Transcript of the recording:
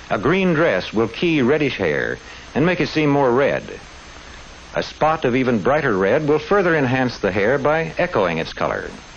A green dress will key reddish hair and make it seem more red. A spot of even brighter red will further enhance the hair by echoing its color.